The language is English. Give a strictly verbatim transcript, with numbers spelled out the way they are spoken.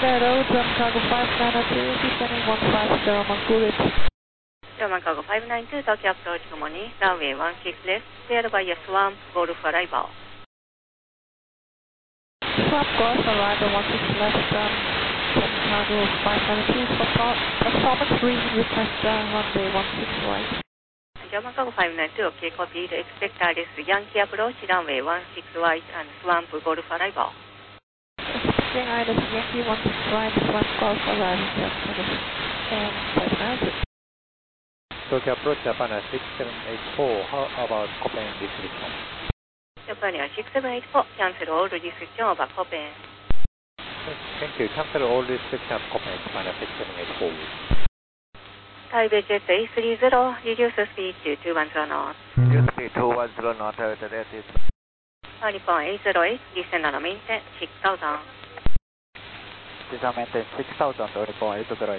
Canada Road, German Cargo five nine two, descending one five zero, Mankurit. German Cargo five nine two, Tokyo approach, good morning, runway one six left, cleared by a Swamp, Golf arrival. Swamp Golf arrival one six left, um, German Cargo five nine two, performance reading request uh, runway one six right. German Cargo five nine two, okay, copied, expect R S Yankee approach, runway one six right, and Swamp, Golf arrival. Expecting I S Yankee one six right, Swamp Golf arrival, and five nine two. Tokyo approach Japan six seven eight four, how about Copen restriction? Japan six seven eight four, cancel all restriction over Copen. Thank you, cancel all restriction Copen Japan six seven eight four. Taipei Jet A three zero, reduce speed to two one zero knots. Reduce speed two one zero knots, Toyota that is. Nippon eight zero eight, descend and maintain six thousand. Descend maintain six thousand, Nippon eight zero eight.